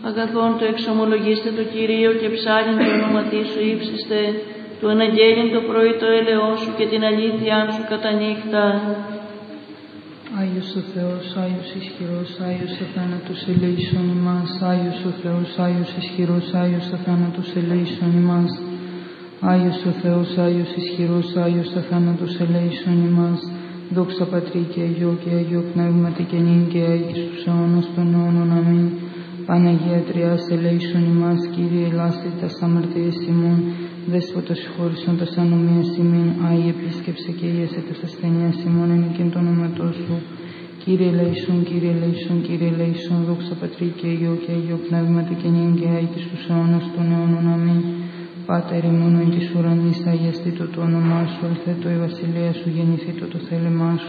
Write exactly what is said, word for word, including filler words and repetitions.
αγαθόν το εξομολογήστε το Κυρίο και ψάλιν το όνομα σου ύψιστε, του αναγγέλιν το πρωί το έλεό σου και την αλήθειά σου κατά νύχτα. Άγιος ο Θεός, Άγιος ισχυρός, Άγιος αθάνατος ελέησον ημάς. Άγιος ο Θεός, Άγιος ισχυρός, Άγιος αθάνατος ελέησον ημάς. Άγιος ο Θεός, Άγιος ισχυρός, Άγιος αθάνατος ελέησον ημάς. Δόξα Πατρί και Υιό και Αγίο Πνεύματι και νυν και αεί και στους αιώνας των αιώνων. Αμήν. Παναγία Τριάς ελέησον ημάς, Κύριε ελάστη τας αμαρτίες ημών, Δέσποτα συγχώρησον τας ανομίας ημίν, Άγιε επίσκεψε και ίεσε τας ασθενείας ημών εν εκείν το όνοματό σου. Κύριε ελέησον, Κύριε ελέησον, Κύριε ελέησον, δόξα Πατρί και Υιό και Αγίο Πνεύματι και νυν και αεί και στους αιώνας των αιώνων. Αμήν. Πάτερ ημών εν της ουρανής, αγιαστήτω το όνομά σου, ελθέτω η βασιλεία σου, γεννηθήτω το θέλημά σου.